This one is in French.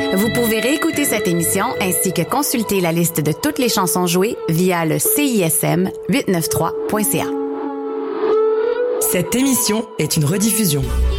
Vous pouvez réécouter cette émission ainsi que consulter la liste de toutes les chansons jouées via le CISM893.ca. Cette émission est une rediffusion.